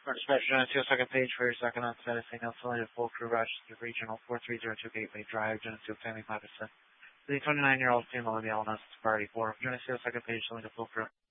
Dispatch Geneseo, second page for your second on status signal, filling a full crew rush to regional 43028 Gateway Drive, Geneseo, family 5%. The 29-year-old female in the LNS party 4. Geneseo, second page, filling a full crew.